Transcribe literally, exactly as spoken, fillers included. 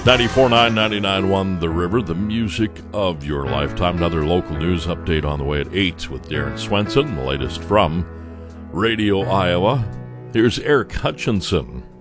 ninety-four point nine, ninety-nine point one The River, the music of your lifetime. Another local news update on the way at eight with Darren Swenson, the latest from Radio Iowa. Here's Eric Hutchinson.